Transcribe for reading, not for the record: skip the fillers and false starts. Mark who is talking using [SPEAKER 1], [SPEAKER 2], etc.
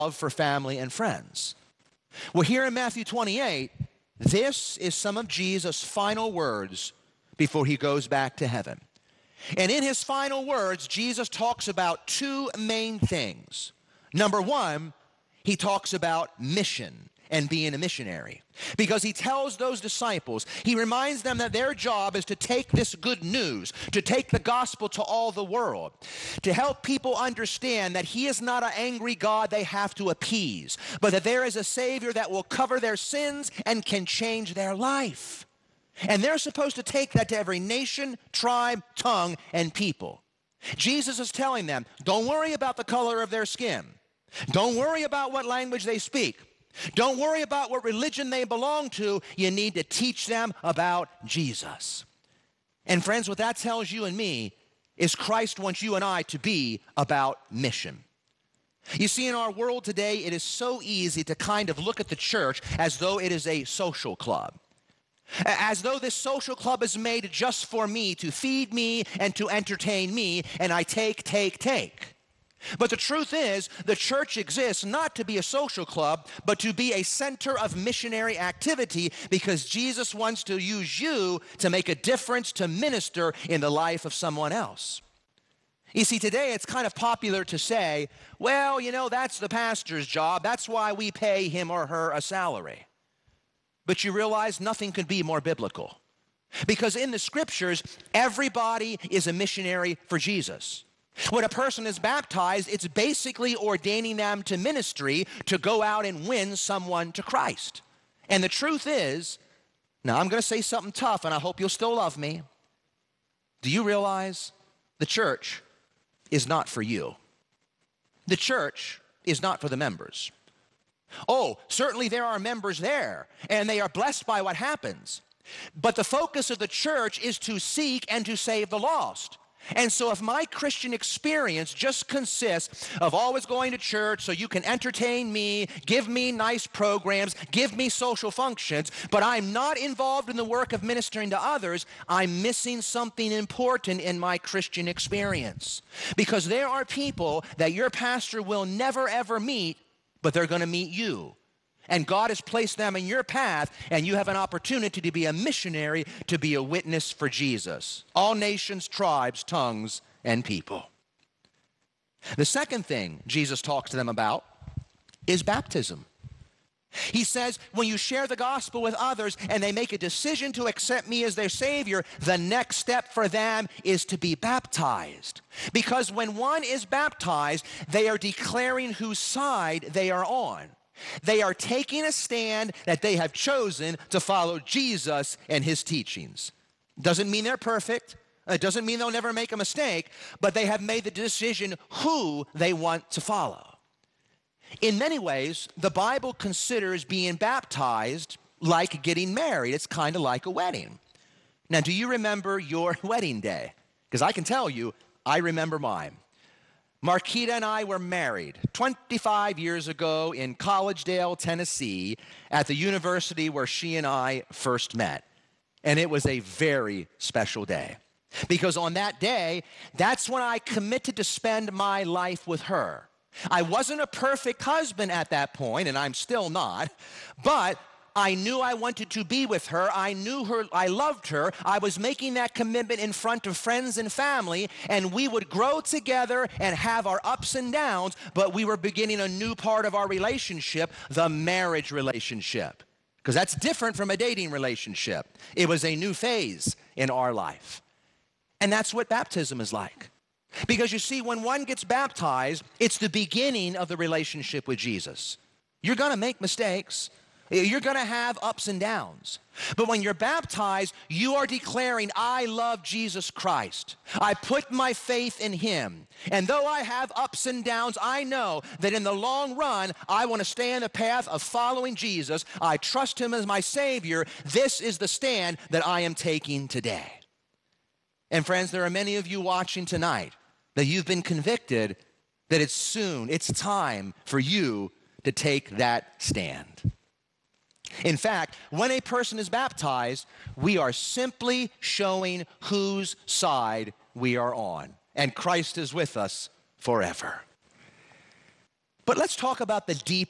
[SPEAKER 1] love for family and friends. Well, here in Matthew 28, this is some of Jesus' final words before he goes back to heaven. And in his final words, Jesus talks about two main things. Number one, he talks about mission and being a missionary. Because he tells those disciples, he reminds them that their job is to take this good news, to take the gospel to all the world, to help people understand that he is not an angry God they have to appease, but that there is a Savior that will cover their sins and can change their life. And they're supposed to take that to every nation, tribe, tongue, and people. Jesus is telling them, don't worry about the color of their skin. Don't worry about what language they speak. Don't worry about what religion they belong to. You need to teach them about Jesus. And friends, what that tells you and me is Christ wants you and I to be about mission. You see, in our world today, it is so easy to kind of look at the church as though it is a social club. As though this social club is made just for me, to feed me and to entertain me, and I take. But the truth is, the church exists not to be a social club, but to be a center of missionary activity, because Jesus wants to use you to make a difference, to minister in the life of someone else. You see, today it's kind of popular to say, well, that's the pastor's job. That's why we pay him or her a salary. But you realize nothing could be more biblical. Because in the scriptures, everybody is a missionary for Jesus. When a person is baptized, it's basically ordaining them to ministry to go out and win someone to Christ. And the truth is, now I'm going to say something tough, and I hope you'll still love me. Do you realize the church is not for you? The church is not for the members. Oh, certainly there are members there, and they are blessed by what happens. But the focus of the church is to seek and to save the lost. And so if my Christian experience just consists of always going to church so you can entertain me, give me nice programs, give me social functions, but I'm not involved in the work of ministering to others, I'm missing something important in my Christian experience. Because there are people that your pastor will never ever meet, but they're going to meet you. And God has placed them in your path, and you have an opportunity to be a missionary, to be a witness for Jesus. All nations, tribes, tongues, and people. The second thing Jesus talks to them about is baptism. He says, when you share the gospel with others and they make a decision to accept me as their Savior, the next step for them is to be baptized. Because when one is baptized, they are declaring whose side they are on. They are taking a stand that they have chosen to follow Jesus and his teachings. Doesn't mean they're perfect. It doesn't mean they'll never make a mistake, but they have made the decision who they want to follow. In many ways, the Bible considers being baptized like getting married. It's kind of like a wedding. Now, do you remember your wedding day? Because I can tell you, I remember mine. Marquita and I were married 25 years ago in Collegedale, Tennessee, at the university where she and I first met. And it was a very special day. Because on that day, that's when I committed to spend my life with her. I wasn't a perfect husband at that point, and I'm still not, but I knew I wanted to be with her. I knew her. I loved her. I was making that commitment in front of friends and family, and we would grow together and have our ups and downs, but we were beginning a new part of our relationship, the marriage relationship, because that's different from a dating relationship. It was a new phase in our life. And that's what baptism is like. Because you see, when one gets baptized, it's the beginning of the relationship with Jesus. You're going to make mistakes. You're going to have ups and downs. But when you're baptized, you are declaring, I love Jesus Christ. I put my faith in him. And though I have ups and downs, I know that in the long run, I want to stay in the path of following Jesus. I trust him as my Savior. This is the stand that I am taking today. And friends, there are many of you watching tonight that you've been convicted that it's time for you to take that stand. In fact, when a person is baptized, we are simply showing whose side we are on. And Christ is with us forever. But let's talk about the deep